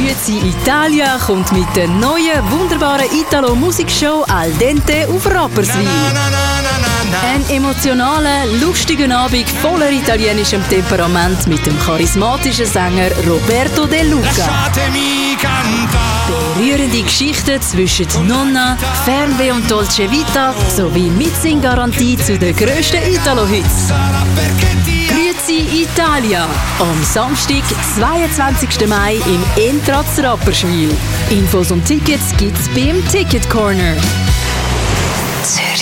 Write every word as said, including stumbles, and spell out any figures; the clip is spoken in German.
Grüezi Italia kommt mit der neuen, wunderbaren Italo-Musikshow Al Dente auf Rapperswil. Ein emotionaler, lustiger Abend voller italienischem Temperament mit dem charismatischen Sänger Roberto De Luca. Berührende Geschichten zwischen Nonna, Fernweh und Dolce Vita sowie Mitsing-Garantie zu den grössten Italo-Hits. Grüezi Italia am Samstag, zweiundzwanzigsten Mai im Entratz Rapperswil. Infos und Tickets gibt's beim Ticket Corner.